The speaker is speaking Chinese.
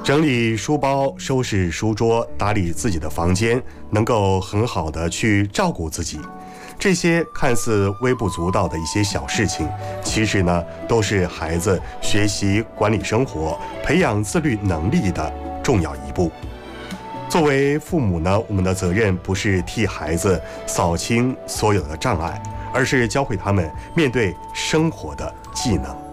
整理书包、收拾书桌、打理自己的房间，能够很好的去照顾自己。这些看似微不足道的一些小事情，其实呢，都是孩子学习管理生活、培养自律能力的重要一步。作为父母呢，我们的责任不是替孩子扫清所有的障碍，而是教会他们面对生活的技能。